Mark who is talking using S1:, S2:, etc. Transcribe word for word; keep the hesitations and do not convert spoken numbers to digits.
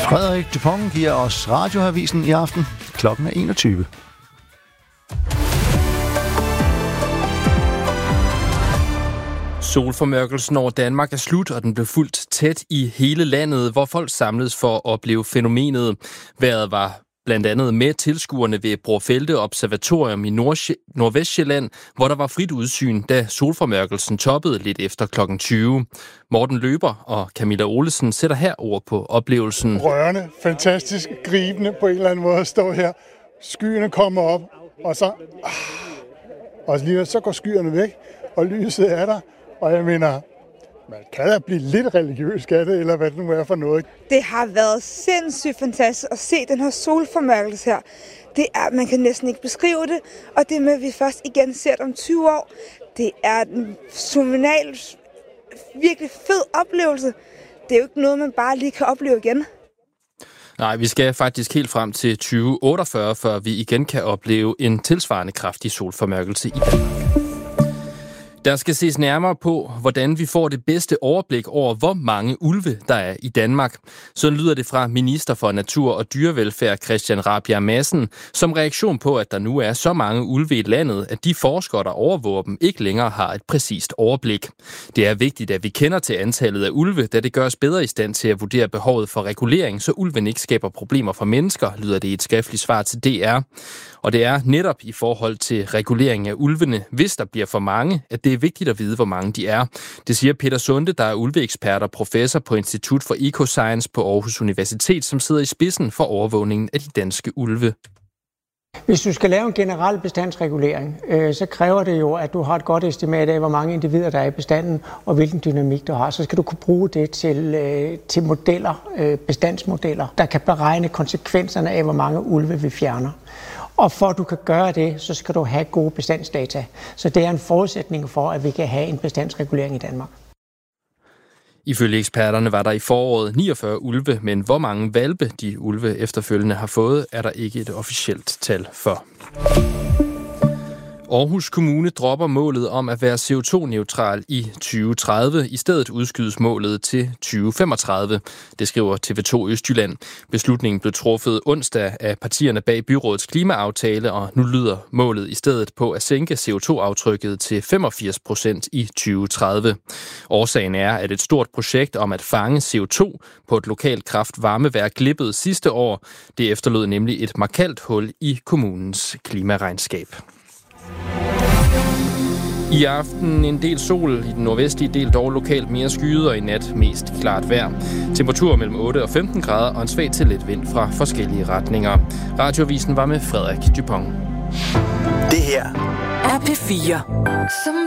S1: Frederik Dupont giver os Radioavisen i aften. Klokken er enogtyve.
S2: Solformørkelsen over Danmark er slut, og den blev fulgt tæt i hele landet, hvor folk samledes for at opleve fænomenet. Vejret var blandt andet med tilskuerne ved Brofelte Observatorium i Nord- Nordvestjylland, hvor der var frit udsyn, da solformørkelsen toppede lidt efter klokken tyve. Morten Løber og Camilla Olesen sætter her ord på oplevelsen.
S3: Rørende, fantastisk, gribende på en eller anden måde at stå her. Skyerne kommer op, og så, og lige så går skyerne væk, og lyset er der. Og jeg mener, man kan da blive lidt religiøs af det, eller hvad det nu er for noget.
S4: Det har været sindssygt fantastisk at se den her solformørkelse her. Det er, man kan næsten ikke beskrive det, og det med, at vi først igen ser det om tyve år, det er en fænomenal, virkelig fed oplevelse. Det er jo ikke noget, man bare lige kan opleve igen.
S2: Nej, vi skal faktisk helt frem til tyve otteogfyrre, før vi igen kan opleve en tilsvarende kraftig solformørkelse i Danmark. Der skal ses nærmere på, hvordan vi får det bedste overblik over, hvor mange ulve der er i Danmark. Sådan lyder det fra minister for Natur og Dyrevelfærd Christian Rabjerg Madsen, som reaktion på, at der nu er så mange ulve i landet, at de forskere, der overvåger dem, ikke længere har et præcist overblik. Det er vigtigt, at vi kender til antallet af ulve, da det gør os bedre i stand til at vurdere behovet for regulering, så ulven ikke skaber problemer for mennesker, lyder det i et skriftligt svar til D R. Og det er netop i forhold til regulering af ulvene, hvis der bliver for mange, at det er vigtigt at vide, hvor mange de er. Det siger Peter Sunde, der er ulveekspert og professor på Institut for Ecoscience på Aarhus Universitet, som sidder i spidsen for overvågningen af de danske ulve.
S5: Hvis du skal lave en generel bestandsregulering, øh, så kræver det jo, at du har et godt estimat af, hvor mange individer der er i bestanden, og hvilken dynamik du har. Så skal du kunne bruge det til, øh, til modeller, øh, bestandsmodeller, der kan beregne konsekvenserne af, hvor mange ulve vi fjerner. Og for at du kan gøre det, så skal du have gode bestandsdata. Så det er en forudsætning for, at vi kan have en bestandsregulering i Danmark.
S2: Ifølge eksperterne var der i foråret niogfyrre ulve, men hvor mange hvalpe de ulve efterfølgende har fået, er der ikke et officielt tal for. Aarhus Kommune dropper målet om at være C O to neutral i tyve tredive. I stedet udskydes målet til tyve femogtredive. Det skriver T V to Østjylland. Beslutningen blev truffet onsdag af partierne bag byrådets klimaaftale, og nu lyder målet i stedet på at sænke C O to aftrykket til femogfirs procent i tyve tredive. Årsagen er, at et stort projekt om at fange C O to på et lokalt kraft-varmeværk glippede sidste år. Det efterlod nemlig et markant hul i kommunens klimaregnskab. I aften en del sol, i den nordvestlige del dog lokalt mere skyet, og i nat mest klart vejr. Temperatur mellem otte og femten grader og en svag til let vind fra forskellige retninger. Radioavisen var med Frederik Dupont.
S6: Det her
S7: er P fire. Som